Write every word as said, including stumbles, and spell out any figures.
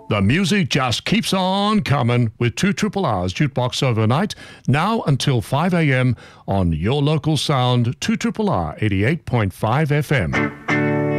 The music just keeps on coming with two Triple R's Jukebox Overnight, now until five a.m. on your local sound, two Triple R eighty-eight point five F M.